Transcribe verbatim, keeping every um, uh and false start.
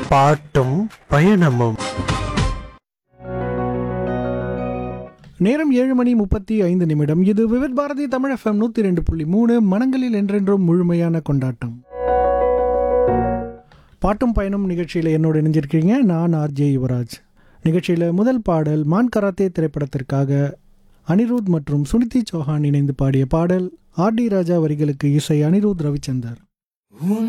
பாட்டும் பயணமும். நேரம் ஏழு மணி முப்பத்தி ஐந்து நிமிடம். இது விவித் பாரதி தமிழ் எஃப்எம் நூற்றி ரெண்டு புள்ளி மூணு. மனங்களில் என்றென்றும் முழுமையான கொண்டாட்டம். பாட்டும் பயணம் நிகழ்ச்சியில் என்னோடு இணைஞ்சிருக்கீங்க. நான் ஆர்ஜே யுவராஜ். நிகழ்ச்சியில் முதல் பாடல் மான் கராத்தே திரைப்படத்திற்காக அனிருத் மற்றும் சுனிதி சௌஹான் இணைந்து பாடிய பாடல். ஆர் டி ராஜா வரிகளுக்கு இசை அனிருத் ரவிச்சந்தர்.